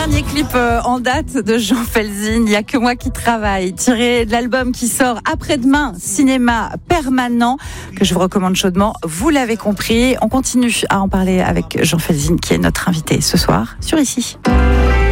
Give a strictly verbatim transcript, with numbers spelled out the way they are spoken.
Dernier clip euh, en date de Jean Felzine, Il n'y a que moi qui travaille, tiré de l'album qui sort après-demain, Cinéma Permanent, que je vous recommande chaudement. Vous l'avez compris, on continue à en parler avec Jean Felzine qui est notre invité ce soir sur Ici.